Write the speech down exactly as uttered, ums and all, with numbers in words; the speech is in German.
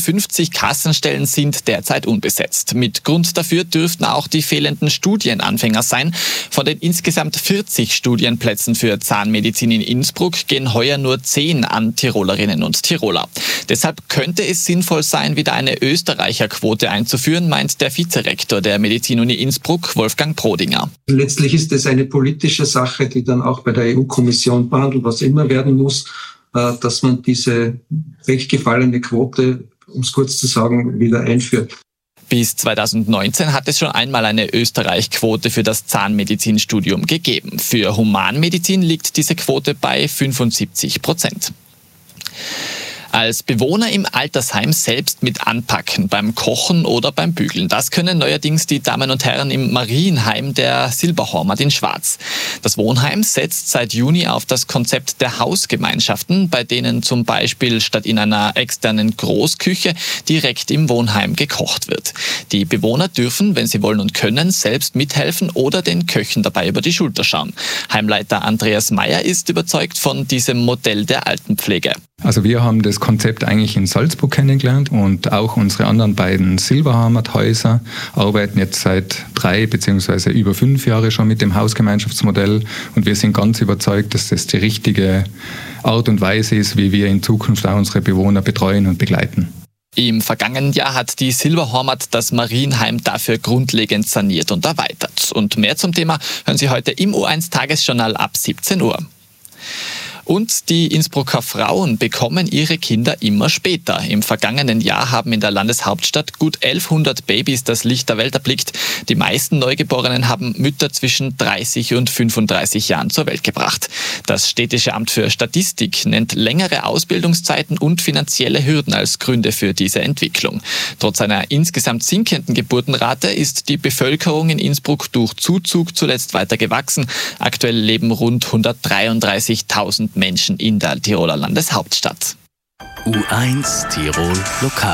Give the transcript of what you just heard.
fünfzig Kassenstellen sind derzeit unbesetzt. Mit Grund dafür dürften auch die fehlenden Studienanfänger sein. Von den insgesamt vierzig Studienplätzen für Zahnmedizin in Innsbruck gehen heuer nur zehn an Tirolerinnen und Tiroler. Deshalb könnte es sinnvoll sein, wieder eine Österreicherquote einzuführen, meint der Vizerektor der Medizinuni Innsbruck, Wolfgang Prodinger. Letztlich ist es eine politische Sache, die dann auch bei der E U-Kommission behandelt, was immer werden muss, dass man diese weggefallene Quote, um es kurz zu sagen, wieder einführt. Bis zweitausendneunzehn hat es schon einmal eine Österreich-Quote für das Zahnmedizinstudium gegeben. Für Humanmedizin liegt diese Quote bei fünfundsiebzig Prozent. Als Bewohner im Altersheim selbst mit anpacken, beim Kochen oder beim Bügeln. Das können neuerdings die Damen und Herren im Marienheim der Silberhormat in Schwaz. Das Wohnheim setzt seit Juni auf das Konzept der Hausgemeinschaften, bei denen zum Beispiel statt in einer externen Großküche direkt im Wohnheim gekocht wird. Die Bewohner dürfen, wenn sie wollen und können, selbst mithelfen oder den Köchen dabei über die Schulter schauen. Heimleiter Andreas Meyer ist überzeugt von diesem Modell der Altenpflege. Also wir haben das Konzept eigentlich in Salzburg kennengelernt und auch unsere anderen beiden Silberhormat-Häuser arbeiten jetzt seit drei beziehungsweise über fünf Jahre schon mit dem Hausgemeinschaftsmodell und wir sind ganz überzeugt, dass das die richtige Art und Weise ist, wie wir in Zukunft auch unsere Bewohner betreuen und begleiten. Im vergangenen Jahr hat die Silberhormat das Marienheim dafür grundlegend saniert und erweitert. Und mehr zum Thema hören Sie heute im O eins Tagesjournal ab siebzehn Uhr. Und die Innsbrucker Frauen bekommen ihre Kinder immer später. Im vergangenen Jahr haben in der Landeshauptstadt gut elfhundert Babys das Licht der Welt erblickt. Die meisten Neugeborenen haben Mütter zwischen dreißig und fünfunddreißig Jahren zur Welt gebracht. Das Städtische Amt für Statistik nennt längere Ausbildungszeiten und finanzielle Hürden als Gründe für diese Entwicklung. Trotz einer insgesamt sinkenden Geburtenrate ist die Bevölkerung in Innsbruck durch Zuzug zuletzt weiter gewachsen. Aktuell leben rund hundertdreiunddreißigtausend Menschen in der Tiroler Landeshauptstadt. U eins Tirol Lokal.